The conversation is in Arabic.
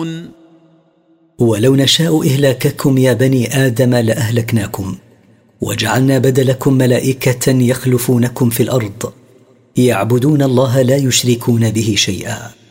يعلمون ولو نشاء إهلاككم يا بني آدم لأهلكناكم، وجعلنا بدلكم ملائكة يخلفونكم في الأرض يعبدون الله لا يشركون به شيئا.